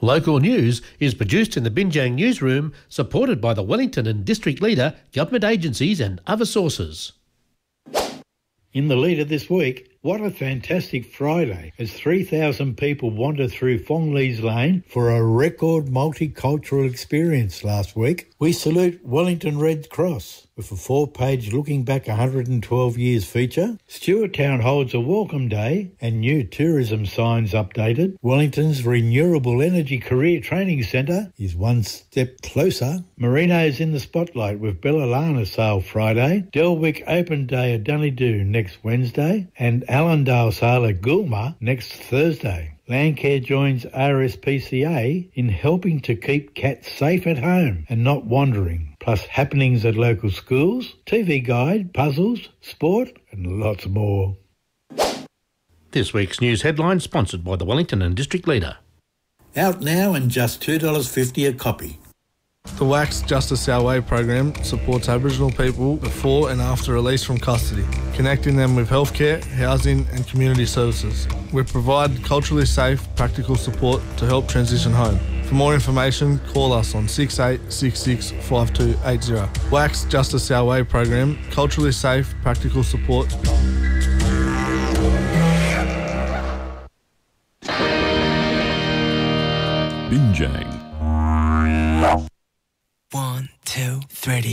Local news is produced in the Binjang newsroom, supported by the Wellington and District Leader, government agencies and other sources. In the leader this week, what a fantastic Friday as 3,000 people wandered through Fonglees Lane for a record multicultural experience last week. We salute Wellington Red Cross with a 4-page Looking Back 112 Years feature. Stewart Town holds a welcome day and new tourism signs updated. Wellington's Renewable Energy Career Training Centre is one step closer. Merino's in the spotlight with Bellalana sale Friday. Delwick Open Day at Dunedoo next Wednesday and Allendale sale at Goolma next Thursday. Landcare joins RSPCA in helping to keep cats safe at home and not wandering, plus happenings at local schools, TV guide, puzzles, sport and lots more. This week's news headline sponsored by the Wellington and District Leader. Out now and just $2.50 a copy. The WACS Justice Our Way program supports Aboriginal people before and after release from custody, connecting them with healthcare, housing and community services. We provide culturally safe, practical support to help transition home. For more information, call us on 6866 5280. WACS Justice Our Way program, culturally safe, practical support. Binjang. 1, 2, 3.